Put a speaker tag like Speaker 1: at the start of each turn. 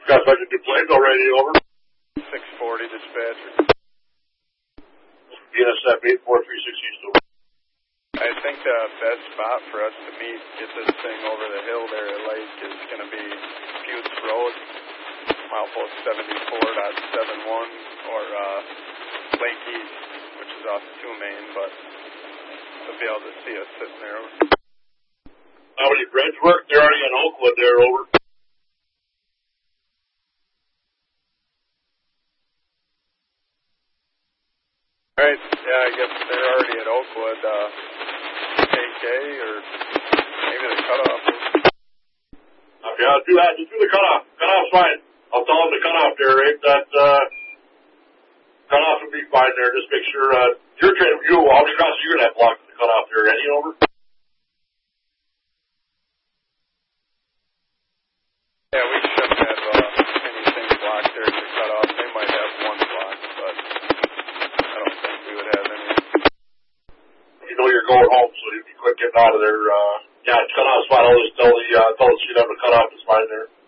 Speaker 1: Got Sergeant Duplain already over.
Speaker 2: 640 dispatcher.
Speaker 1: BNSF 84360 over.
Speaker 2: I think the best spot for us to meet, get this thing over the hill there at Lake, is going to be Buttes Road, milepost 74.71, or Lake East, which is off 2 Main, but they'll be able to see us sitting there.
Speaker 1: How many bridge work? They're already in Oakwood there, over.
Speaker 2: Alright, yeah, I guess they're already at Oakwood, KK, or maybe the cutoff.
Speaker 1: Okay, I'll do that. Just do the cutoff. Cutoff's fine. I'll tell them the cutoff there, right? That, cutoff will be fine there. Just make sure, you're trying to, how many crosses you're going to have blocked at the cutoff there? Any over?
Speaker 2: Yeah, we shouldn't have anything blocked there to cut off. They might have one block, but I don't think we would have any.
Speaker 1: You know you're going home, so you'd be quick getting out of there. Yeah, cutoff's fine. I'll just tell the sheet up the cutoff is fine there.